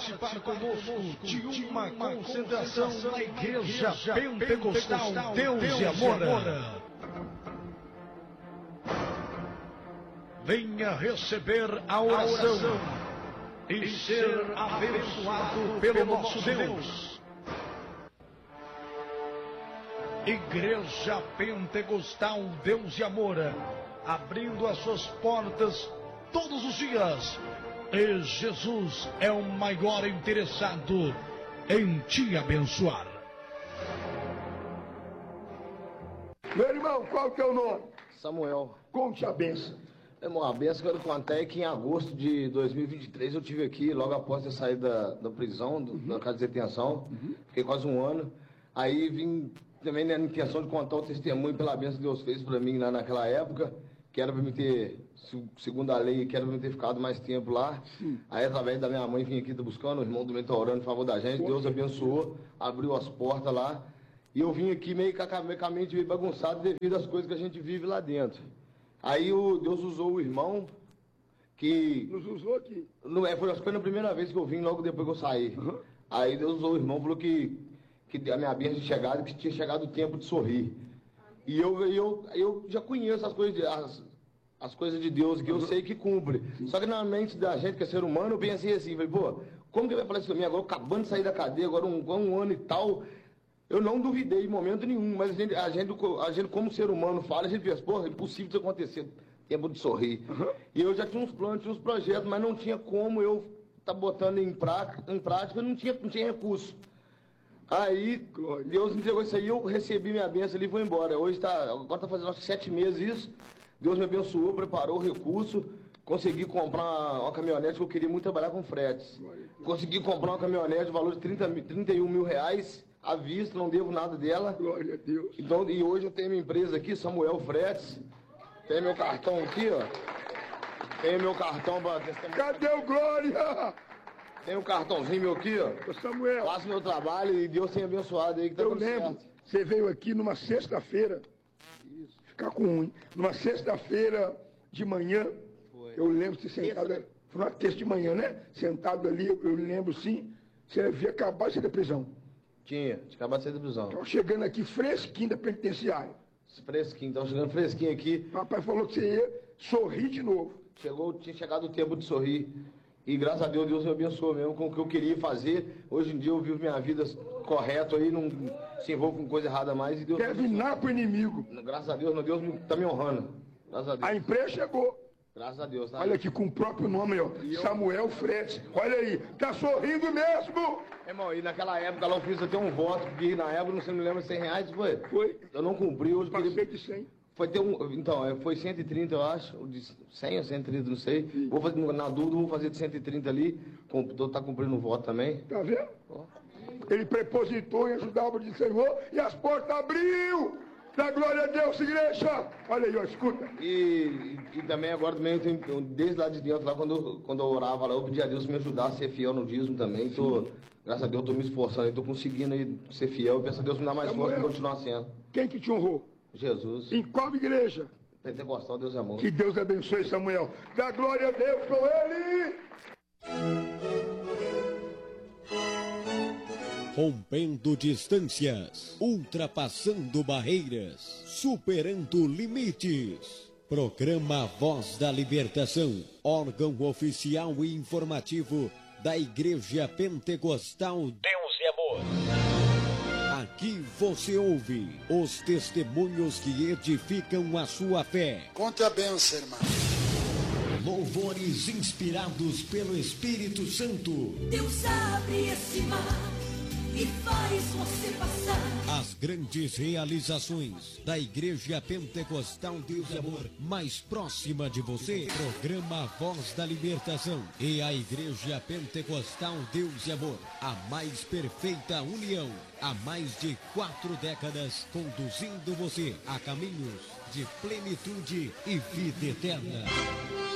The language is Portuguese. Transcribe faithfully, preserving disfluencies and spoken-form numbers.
participar conosco de uma concentração na Igreja Pentecostal Deus e Amor, venha receber a oração e ser abençoado pelo nosso Deus. Igreja Pentecostal Deus e Amor, abrindo as suas portas todos os dias. E Jesus é o maior interessado em te abençoar. Meu irmão, qual que é o nome? Samuel. Conte a benção. Irmão, a benção que eu contei é que em agosto de dois mil e vinte e três eu tive aqui, logo após eu sair da, da prisão, do, uhum. da casa de detenção. Uhum. Fiquei quase um ano. Aí vim também na intenção de contar o testemunho pela benção que Deus fez para mim lá naquela época, que era para me ter, segundo a lei, que era para me ter ficado mais tempo lá. Sim. Aí através da minha mãe vim aqui, tá buscando, o irmão do meu tá orando em favor da gente, Deus abençoou, abriu as portas lá. E eu vim aqui meio com a mente meio bagunçado devido às coisas que a gente vive lá dentro. Aí o, Deus usou o irmão que... Nos usou aqui? Não, é, foi, foi na primeira vez que eu vim, logo depois que eu saí. Uhum. Aí Deus usou o irmão, falou que, que a minha bênção tinha chegado, que tinha chegado o tempo de sorrir. E eu, eu, eu já conheço as coisas, de, as, as coisas de Deus, que eu sei que cumpre. Só que na mente da gente, que é ser humano, eu pensei assim, falei, pô, como que vai falar isso pra mim agora, acabando de sair da cadeia, agora um, um ano e tal... Eu não duvidei em momento nenhum, mas a gente, a gente, a gente como ser humano fala, a gente pensa, pô, é impossível isso acontecer, tempo de sorrir. Uhum. E eu já tinha uns planos, tinha uns projetos, mas não tinha como eu estar tá botando em, pra, em prática, não tinha, não tinha recurso. Aí, Deus entregou isso aí, eu recebi minha bênção ali e vou embora. Hoje está, agora está fazendo acho que sete meses isso, Deus me abençoou, preparou o recurso, consegui comprar uma, uma caminhonete, que eu queria muito trabalhar com fretes. Consegui comprar uma caminhonete, valor de trinta, trinta e um mil reais, à vista, não devo nada dela. Glória a Deus. Então, e hoje eu tenho minha empresa aqui, Samuel Fretes. Tem meu cartão aqui, ó. Tem meu cartão para testemunhar. Cadê o Glória? Tem um cartãozinho meu aqui, ó. Ô Samuel. Faço meu trabalho e Deus tem abençoado aí que tá eu tudo lembro, certo. Você veio aqui numa sexta-feira. Isso. Ficar com um, hein? Numa sexta-feira de manhã. Foi. Eu lembro você sentado. Terça, né? Foi uma terça de manhã, né? Sentado ali, eu, eu lembro sim. Você havia acabado de sair da prisão. Tinha, tinha acabado de sair da prisão. Estava chegando aqui fresquinho da penitenciária. Fresquinho, estava chegando fresquinho aqui. Papai falou que você ia sorrir de novo. Chegou, tinha chegado o tempo de sorrir. E graças a Deus, Deus me abençoou mesmo com o que eu queria fazer. Hoje em dia eu vivo minha vida correto aí, não se envolvo com coisa errada mais. E Deus quer vinar pro inimigo. Graças a Deus, Deus está me honrando. Graças a Deus. A empresa chegou. Graças a Deus. Tá olha aqui, com o próprio nome, ó. Eu... Samuel Fretes. Olha aí, tá sorrindo mesmo. Irmão, e naquela época lá eu fiz até um voto, porque na época, não sei, me lembro, cem reais, foi? Foi. Eu não cumpri, hoje passei queria... de cem. Foi ter um, então, foi cento e trinta, eu acho, de cem ou cento e trinta, não sei. Sim. Vou fazer, na dúvida, vou fazer de cento e trinta ali, tá cumprindo o voto também. Tá vendo? Oh. Ele prepositou em ajudar a obra do Senhor e as portas abriu. Da glória a Deus, igreja! Olha aí, ó, escuta. E, e, e também agora, também, eu tenho, desde lá de dentro, lá quando eu, quando eu orava lá, eu pedi a Deus me ajudar a ser fiel no dízimo também. Tô, graças a Deus, eu tô me esforçando, eu tô conseguindo aí ser fiel. Eu peço a Deus me dar mais força para continuar sendo. Quem que te honrou? Jesus. Em qual igreja? Pentecostal, Deus é amor. Que Deus abençoe, Samuel. Da glória a Deus com ele! Rompendo distâncias, ultrapassando barreiras, superando limites. Programa Voz da Libertação, órgão oficial e informativo da Igreja Pentecostal Deus e Amor. Aqui você ouve os testemunhos que edificam a sua fé. Conte a bênção, irmão. Louvores inspirados pelo Espírito Santo. Deus abre esse mar e faz você passar. As grandes realizações da Igreja Pentecostal Deus e Amor, mais próxima de você. Programa Voz da Libertação e a Igreja Pentecostal Deus e Amor, a mais perfeita união, há mais de quatro décadas, conduzindo você a caminhos de plenitude e vida eterna.